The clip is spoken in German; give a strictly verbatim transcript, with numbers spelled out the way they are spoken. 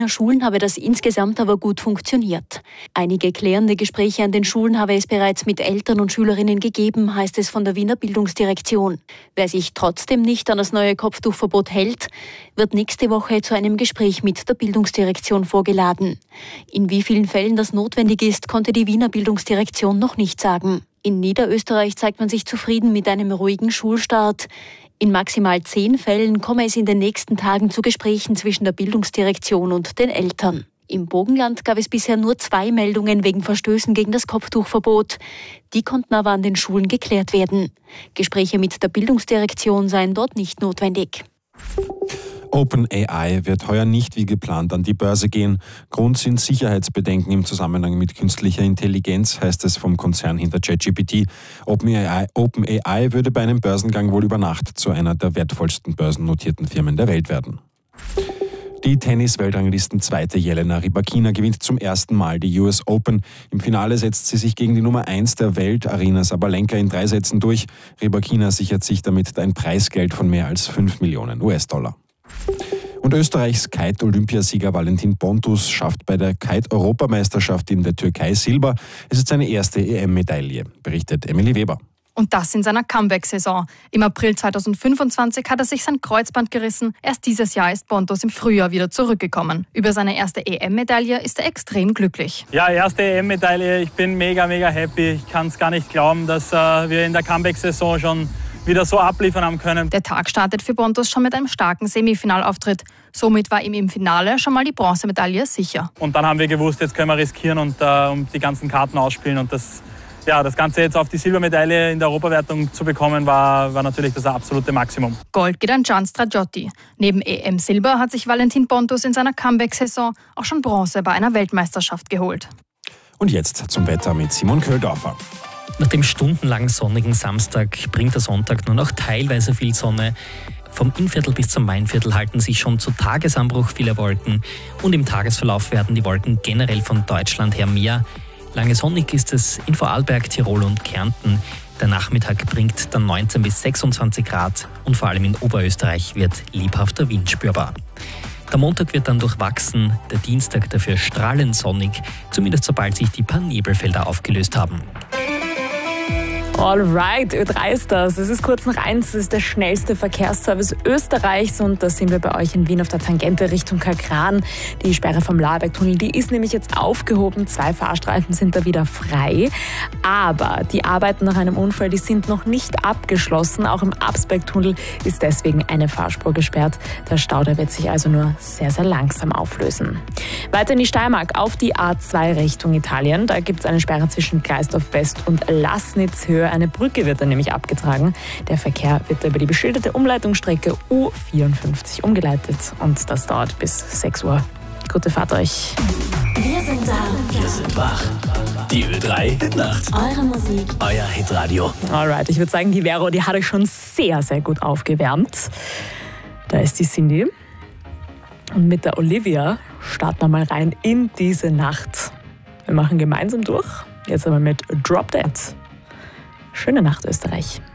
Schulen habe das insgesamt aber gut funktioniert. Einige klärende Gespräche an den Schulen habe es bereits mit Eltern und Schülerinnen gegeben, heißt es von der Wiener Bildungsdirektion. Wer sich trotzdem nicht an das neue Kopftuchverbot hält, wird nächste Woche zu einem Gespräch mit der Bildungsdirektion vorgeladen. In wie vielen Fällen das notwendig ist, konnte die Wiener Bildungsdirektion noch nicht sagen. In Niederösterreich zeigt man sich zufrieden mit einem ruhigen Schulstart. In maximal zehn Fällen komme es in den nächsten Tagen zu Gesprächen zwischen der Bildungsdirektion und den Eltern. Im Burgenland gab es bisher nur zwei Meldungen wegen Verstößen gegen das Kopftuchverbot. Die konnten aber an den Schulen geklärt werden. Gespräche mit der Bildungsdirektion seien dort nicht notwendig. OpenAI wird heuer nicht wie geplant an die Börse gehen. Grund sind Sicherheitsbedenken im Zusammenhang mit künstlicher Intelligenz, heißt es vom Konzern hinter ChatGPT. OpenAI, OpenAI würde bei einem Börsengang wohl über Nacht zu einer der wertvollsten börsennotierten Firmen der Welt werden. Die Tennis-Weltranglisten-Zweite Jelena Rybakina gewinnt zum ersten Mal die U S Open. Im Finale setzt sie sich gegen die Nummer eins der Welt, Aryna Sabalenka, in drei Sätzen durch. Rybakina sichert sich damit ein Preisgeld von mehr als fünf Millionen U S-Dollar. Und Österreichs Kite-Olympiasieger Valentin Pontus schafft bei der Kite-Europameisterschaft in der Türkei Silber. Es ist seine erste E M-Medaille, berichtet Emily Weber. Und das in seiner Comeback-Saison. Im April zweitausendfünfundzwanzig hat er sich sein Kreuzband gerissen. Erst dieses Jahr ist Pontus im Frühjahr wieder zurückgekommen. Über seine erste E M-Medaille ist er extrem glücklich. Ja, erste E M-Medaille. Ich bin mega, mega happy. Ich kann es gar nicht glauben, dass äh, wir in der Comeback-Saison schon wieder so abliefern haben können. Der Tag startet für Pontus schon mit einem starken Semifinalauftritt. Somit war ihm im Finale schon mal die Bronzemedaille sicher. Und dann haben wir gewusst, jetzt können wir riskieren und äh, um die ganzen Karten ausspielen. Und das, ja, das Ganze jetzt auf die Silbermedaille in der Europawertung zu bekommen, war, war natürlich das absolute Maximum. Gold geht an Gian Stragiotti. Neben E M-Silber hat sich Valentin Pontus in seiner Comeback-Saison auch schon Bronze bei einer Weltmeisterschaft geholt. Und jetzt zum Wetter mit Simon Köhldorfer. Nach dem stundenlang sonnigen Samstag bringt der Sonntag nur noch teilweise viel Sonne. Vom Innviertel bis zum Mainviertel halten sich schon zu Tagesanbruch viele Wolken. Und im Tagesverlauf werden die Wolken generell von Deutschland her mehr. Lange sonnig ist es in Vorarlberg, Tirol und Kärnten. Der Nachmittag bringt dann neunzehn bis sechsundzwanzig Grad und vor allem in Oberösterreich wird lebhafter Wind spürbar. Der Montag wird dann durchwachsen, der Dienstag dafür strahlend sonnig, zumindest sobald sich die paar Nebelfelder aufgelöst haben. Alright, Ö drei ist das. Es ist kurz nach eins, das ist der schnellste Verkehrsservice Österreichs und da sind wir bei euch in Wien auf der Tangente Richtung Kagran. Die Sperre vom Laerbergtunnel, die ist nämlich jetzt aufgehoben. Zwei Fahrstreifen sind da wieder frei. Aber die Arbeiten nach einem Unfall, die sind noch nicht abgeschlossen. Auch im Absbergtunnel ist deswegen eine Fahrspur gesperrt. Der Stau, der wird sich also nur sehr, sehr langsam auflösen. Weiter in die Steiermark auf die A zwei Richtung Italien. Da gibt es eine Sperre zwischen Gleisdorf West und Lassnitz Höhe. Eine Brücke wird dann nämlich abgetragen. Der Verkehr wird über die beschilderte Umleitungsstrecke U vierundfünfzig umgeleitet und das dauert bis sechs Uhr. Gute Fahrt euch. Wir sind da. Wir sind wach. Die Ö drei Hitnacht. Eure Musik. Euer Hitradio. Alright, ich würde sagen, die Vero, die hat euch schon sehr, sehr gut aufgewärmt. Da ist die Cindy. Und mit der Olivia starten wir mal rein in diese Nacht. Wir machen gemeinsam durch. Jetzt aber mit Drop Dead. Schöne Nacht, Österreich.